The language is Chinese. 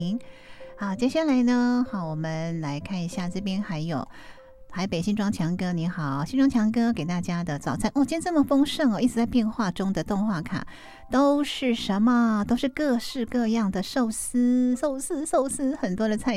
好，接下来呢，好，我们来看一下这边还有台北新庄强哥，你好，新庄强哥给大家的早餐哦，今天这么丰盛哦，一直在变化中的动画卡都是什么？都是各式各样的寿司，很多的菜